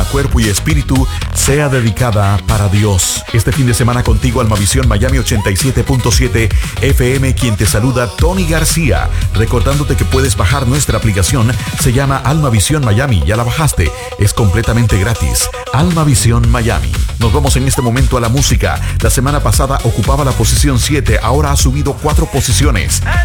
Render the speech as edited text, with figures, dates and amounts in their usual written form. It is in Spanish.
cuerpo y espíritu sea dedicada para Dios. Este fin de semana contigo Almavisión Miami 87.7 FM, quien te saluda Tony García, recordándote que puedes bajar nuestra aplicación, se llama Almavisión Miami, ya la bajaste, es completamente gratis. Almavisión Miami. Nos vamos en este momento a la música. La semana pasada ocupaba la posición 7, ahora ha subido 4 posiciones.